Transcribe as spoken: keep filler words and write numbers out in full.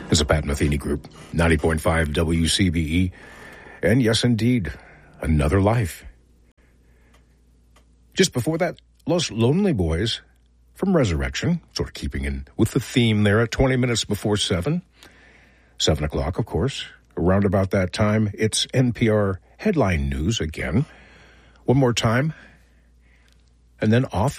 It's a Pat Metheny Group, ninety point five W C B E. And yes, indeed, Another Life. Just before that, Los Lonely Boys from Resurrection, sort of keeping in with the theme there at twenty minutes before seven. seven o'clock, of course. Around about that time, it's N P R Headline News again. One more time. And then off